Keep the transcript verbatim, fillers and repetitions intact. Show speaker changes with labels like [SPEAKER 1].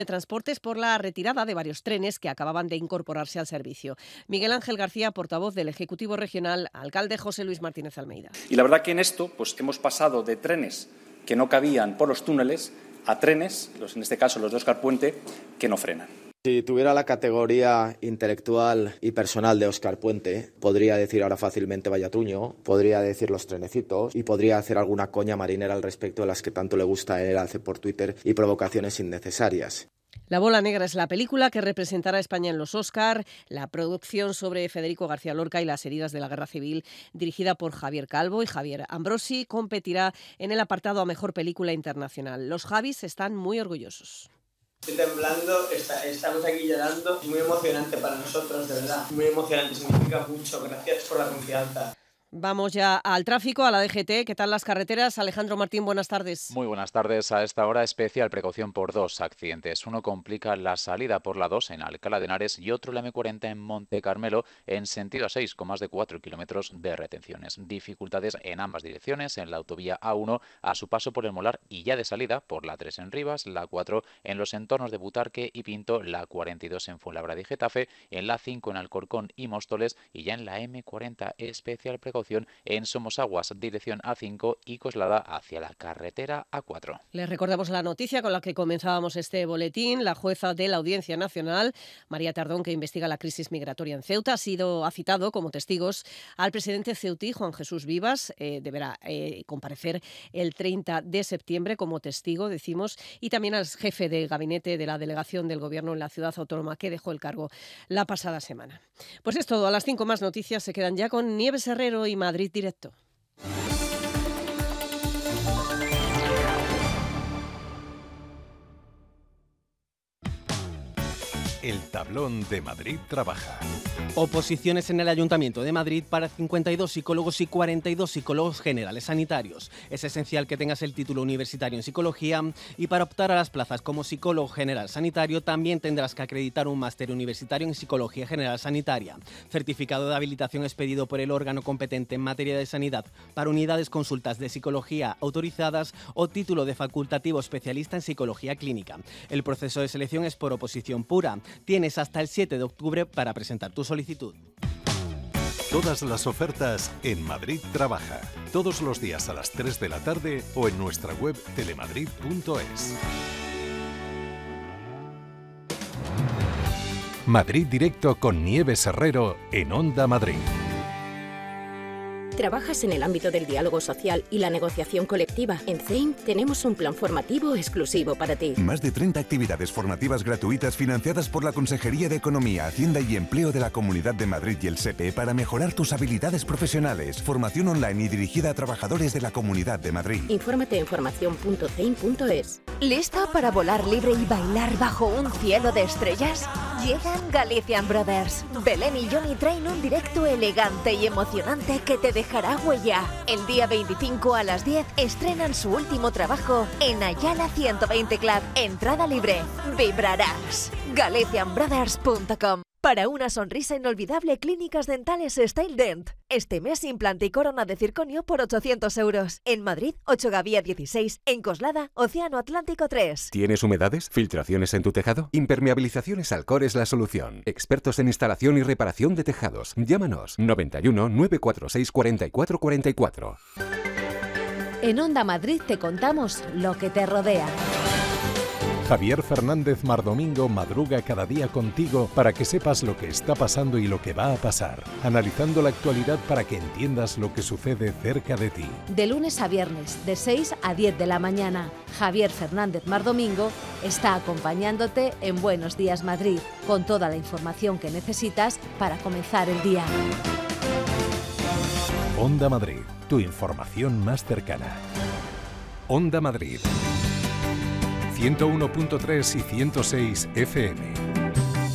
[SPEAKER 1] de Transportes por la retirada de varios trenes que acababan de incorporarse al servicio. Miguel Ángel García, portavoz del Ejecutivo Regional, alcalde José Luis Martínez Almeida.
[SPEAKER 2] Y la verdad que en esto pues, hemos pasado de trenes que no cabían por los túneles a trenes, los, en este caso los de Óscar Puente, que no frenan.
[SPEAKER 3] Si tuviera la categoría intelectual y personal de Óscar Puente, podría decir ahora fácilmente Vallatruño, podría decir los trenecitos y podría hacer alguna coña marinera al respecto de las que tanto le gusta a él hacer por Twitter y provocaciones innecesarias.
[SPEAKER 1] La bola negra es la película que representará a España en los Óscar, la producción sobre Federico García Lorca y las heridas de la Guerra Civil, dirigida por Javier Calvo y Javier Ambrosi, competirá en el apartado a Mejor Película Internacional. Los Javis están muy orgullosos.
[SPEAKER 4] Estoy temblando, está, estamos aquí llorando. Es muy emocionante para nosotros, de verdad. Muy emocionante, significa mucho. Gracias por la confianza.
[SPEAKER 1] Vamos ya al tráfico, a la D G T. ¿Qué tal las carreteras? Alejandro Martín, buenas tardes.
[SPEAKER 5] Muy buenas tardes. A esta hora especial precaución por dos accidentes. Uno complica la salida por la dos en Alcalá de Henares y otro la eme cuarenta en Monte Carmelo en sentido A seis con más de cuatro kilómetros de retenciones. Dificultades en ambas direcciones en la autovía A uno a su paso por el Molar y ya de salida por la tres en Rivas, la cuatro en los entornos de Butarque y Pinto, la cuarenta y dos en Fuenlabrada y Getafe, en la cinco en Alcorcón y Móstoles y ya en la eme cuarenta especial precaución en Somosaguas, dirección A cinco y Coslada hacia la carretera A cuatro.
[SPEAKER 1] Les recordamos la noticia con la que comenzábamos este boletín. La jueza de la Audiencia Nacional, María Tardón, que investiga la crisis migratoria en Ceuta, ha sido ha citado como testigos al presidente ceutí, Juan Jesús Vivas. Eh, deberá eh, comparecer el treinta de septiembre como testigo, decimos, y también al jefe de gabinete de la delegación del Gobierno en la ciudad autónoma, que dejó el cargo la pasada semana. Pues es todo. A las cinco más noticias se quedan ya con Nieves Herrero y Madrid Directo.
[SPEAKER 6] El tablón de Madrid trabaja.
[SPEAKER 7] Oposiciones en el Ayuntamiento de Madrid para cincuenta y dos psicólogos y cuarenta y dos psicólogos generales sanitarios. Es esencial que tengas el título universitario en psicología y para optar a las plazas como psicólogo general sanitario también tendrás que acreditar un máster universitario en psicología general sanitaria. Certificado de habilitación expedido por el órgano competente en materia de sanidad para unidades consultas de psicología autorizadas o título de facultativo especialista en psicología clínica. El proceso de selección es por oposición pura. Tienes hasta el siete de octubre para presentar tu solicitud.
[SPEAKER 6] Todas las ofertas en Madrid Trabaja. Todos los días a las tres de la tarde o en nuestra web telemadrid punto es. Madrid Directo con Nieves Herrero en Onda Madrid.
[SPEAKER 8] ¿Trabajas en el ámbito del diálogo social y la negociación colectiva? En C E I M tenemos un plan formativo exclusivo para ti.
[SPEAKER 9] Más de treinta actividades formativas gratuitas financiadas por la Consejería de Economía, Hacienda y Empleo de la Comunidad de Madrid y el S E P E para mejorar tus habilidades profesionales. Formación online y dirigida a trabajadores de la Comunidad de Madrid.
[SPEAKER 8] Infórmate en formación punto c e i m punto es.
[SPEAKER 10] ¿Listo para volar libre y bailar bajo un cielo de estrellas? Llegan Galician Brothers. Belén y Johnny traen un directo elegante y emocionante que te dejará huella. El día veinticinco a las diez estrenan su último trabajo en Ayala ciento veinte Club. Entrada libre. Vibrarás. galician brothers punto com. Para una sonrisa inolvidable, Clínicas Dentales Style Dent. Este mes implante y corona de circonio por ochocientos euros. En Madrid, ocho Gavía dieciséis. En Coslada, Océano Atlántico tres.
[SPEAKER 11] ¿Tienes humedades? ¿Filtraciones en tu tejado? Impermeabilizaciones Alcor es la solución. Expertos en instalación y reparación de tejados. Llámanos noventa y uno, nueve cuatro seis, cuarenta y cuatro cuarenta y cuatro.
[SPEAKER 12] En Onda Madrid te contamos lo que te rodea.
[SPEAKER 6] Javier Fernández Mardomingo madruga cada día contigo para que sepas lo que está pasando y lo que va a pasar, analizando la actualidad para que entiendas lo que sucede cerca de ti.
[SPEAKER 12] De lunes a viernes, de seis a diez de la mañana, Javier Fernández Mardomingo está acompañándote en Buenos Días Madrid, con toda la información que necesitas para comenzar el día.
[SPEAKER 6] Onda Madrid, tu información más cercana. Onda Madrid. ciento uno punto tres y ciento seis F M.